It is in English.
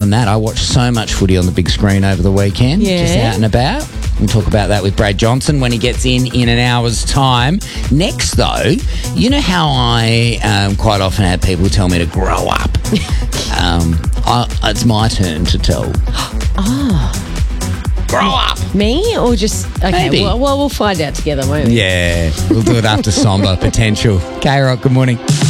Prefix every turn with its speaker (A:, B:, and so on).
A: than that, I watched so much footy on the big screen over the weekend, just out and about. We'll talk about that with Brad Johnson when he gets in an hour's time. Next, though, you know how I quite often have people tell me to grow up? It's my turn to tell. Grow up.
B: Me or just... Okay,
A: Maybe.
B: well, we'll find out together, won't we?
A: Yeah, we'll do it after Somber Potential. K-Rock, good morning.